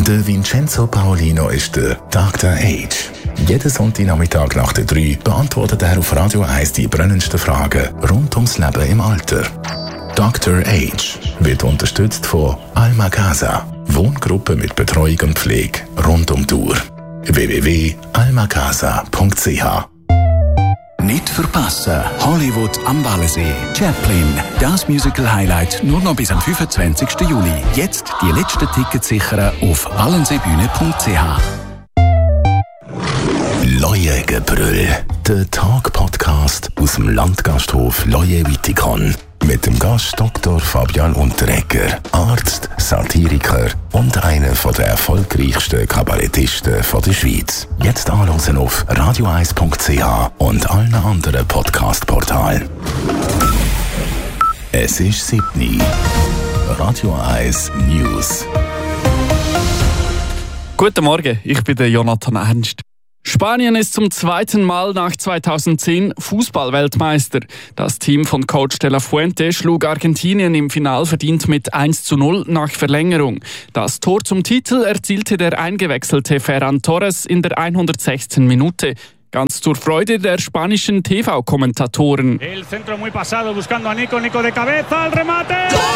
Der Vincenzo Paolino ist der Dr. Age. Jeden Sonntagnachmittag nach der 3 beantwortet er auf Radio 1 die brennendsten Fragen rund ums Leben im Alter. Dr. Age wird unterstützt von Alma Casa, Wohngruppe mit Betreuung und Pflege rund um die Uhr. www.almacasa.ch. Nicht verpassen, Hollywood am Wallensee. Chaplin, das Musical-Highlight nur noch bis am 25. Juli. Jetzt die letzten Tickets sichern auf wallenseebühne.ch. Leuengebrüll, der Talk-Podcast aus dem Landgasthof Leue-Wittikon. Mit dem Gast Dr. Fabian Unterreger, Arzt, Satiriker und einer der erfolgreichsten Kabarettisten der Schweiz. Jetzt anhören auf radio1.ch und allen anderen Podcast-Portalen. Es ist 7 Uhr. Radio 1 News. Guten Morgen, ich bin der Jonathan Ernst. Spanien ist zum zweiten Mal nach 2010 Fußball-Weltmeister. Das Team von Coach de la Fuente schlug Argentinien im Final verdient mit 1:0 nach Verlängerung. Das Tor zum Titel erzielte der eingewechselte Ferran Torres in der 106. Minute. Ganz zur Freude der spanischen TV-Kommentatoren. El centro muy pasado buscando a Nico de cabeza, el remate.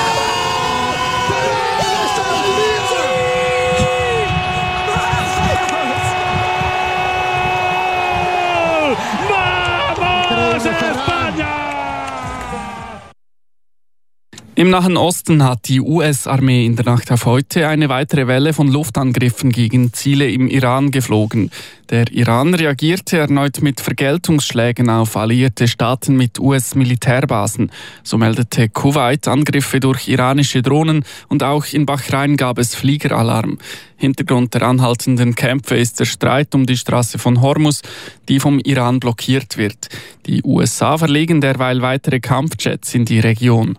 Im Nahen Osten hat die US-Armee in der Nacht auf heute eine weitere Welle von Luftangriffen gegen Ziele im Iran geflogen. Der Iran reagierte erneut mit Vergeltungsschlägen auf alliierte Staaten mit US-Militärbasen. So meldete Kuwait Angriffe durch iranische Drohnen und auch in Bahrain gab es Fliegeralarm. Hintergrund der anhaltenden Kämpfe ist der Streit um die Straße von Hormuz, die vom Iran blockiert wird. Die USA verlegen derweil weitere Kampfjets in die Region.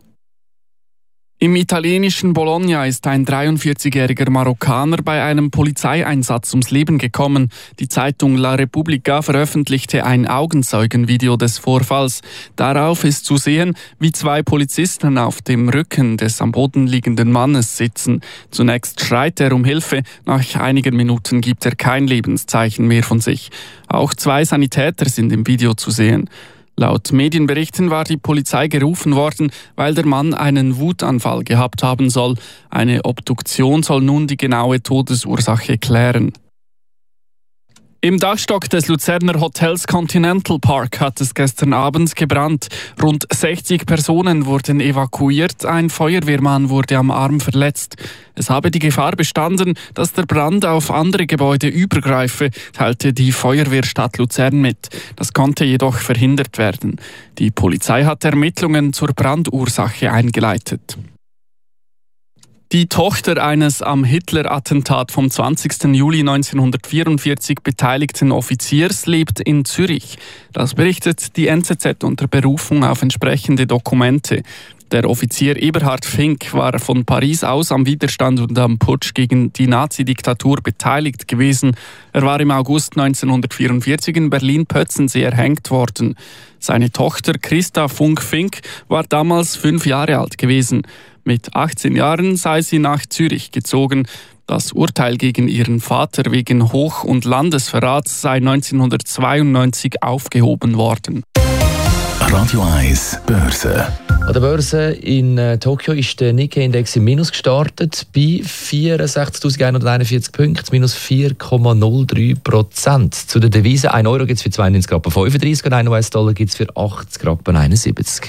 Im italienischen Bologna ist ein 43-jähriger Marokkaner bei einem Polizeieinsatz ums Leben gekommen. Die Zeitung La Repubblica veröffentlichte ein Augenzeugenvideo des Vorfalls. Darauf ist zu sehen, wie 2 Polizisten auf dem Rücken des am Boden liegenden Mannes sitzen. Zunächst schreit er um Hilfe, nach einigen Minuten gibt er kein Lebenszeichen mehr von sich. Auch 2 Sanitäter sind im Video zu sehen. Laut Medienberichten war die Polizei gerufen worden, weil der Mann einen Wutanfall gehabt haben soll. Eine Obduktion soll nun die genaue Todesursache klären. Im Dachstock des Luzerner Hotels Continental Park hat es gestern Abend gebrannt. Rund 60 Personen wurden evakuiert, ein Feuerwehrmann wurde am Arm verletzt. Es habe die Gefahr bestanden, dass der Brand auf andere Gebäude übergreife, teilte die Feuerwehrstadt Luzern mit. Das konnte jedoch verhindert werden. Die Polizei hat Ermittlungen zur Brandursache eingeleitet. Die Tochter eines am Hitler-Attentat vom 20. Juli 1944 beteiligten Offiziers lebt in Zürich. Das berichtet die NZZ unter Berufung auf entsprechende Dokumente. Der Offizier Eberhard Fink war von Paris aus am Widerstand und am Putsch gegen die Nazi-Diktatur beteiligt gewesen. Er war im August 1944 in Berlin-Pötzensee erhängt worden. Seine Tochter Christa Funk-Fink war damals 5 Jahre alt gewesen. Mit 18 Jahren sei sie nach Zürich gezogen. Das Urteil gegen ihren Vater wegen Hoch- und Landesverrats sei 1992 aufgehoben worden. Radio 1 Börse. An der Börse in Tokio ist der Nikkei-Index im Minus gestartet bei 64.141 Punkten, minus 4,03%. Zu den Devisen: 1 Euro gibt es für 92,35 und 1 US-Dollar gibt es für 80,71.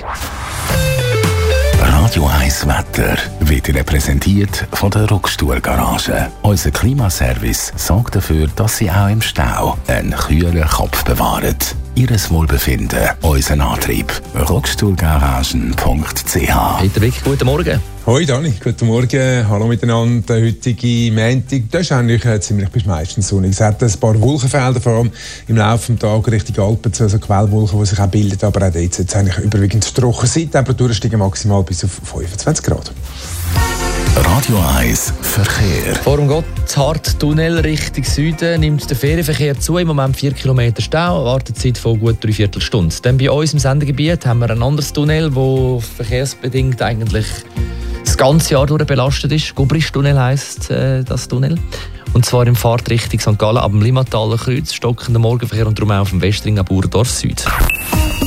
Radio 1 Wetter wird Ihnen präsentiert von der Ruckstuhl-Garage. Unser Klimaservice sorgt dafür, dass Sie auch im Stau einen kühlen Kopf bewahren. Ihres Wohlbefinden, unseren Antrieb. Ruckstuhlgaragen.ch. Peter Wick, guten Morgen. Hoi Dani, guten Morgen. Hallo miteinander. Der heutige Montag, das ist eigentlich ziemlich bis meistens sonnig. Es hat ein paar Wolkenfelder, vor allem im Laufe des Tages Richtung Alpen, also Quellwolken, die sich auch bilden. Aber auch jetzt ist eigentlich überwiegend trocken. Die Temperaturen steigen maximal bis auf 25 Grad. Radio 1 Verkehr. Vor dem Gotthardtunnel Richtung Süden nimmt der Ferienverkehr zu. Im Moment 4 Kilometer Stau, Wartezeit von gut 3/4 Stunde. Dann bei uns im Sendegebiet haben wir ein anderes Tunnel, wo verkehrsbedingt eigentlich das das ganze Jahr durch belastet ist. Gubristunnel heisst das Tunnel. Und zwar im Fahrt Richtung St. Gallen ab dem Limmataler Kreuz, stockender Morgenverkehr und darum auch auf dem Westring ab Bauerdorf Süd.